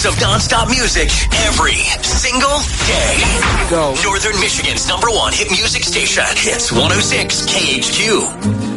hours of nonstop music every single day. Go. Northern Michigan's #1 hit music station. Hits 106 KHQ.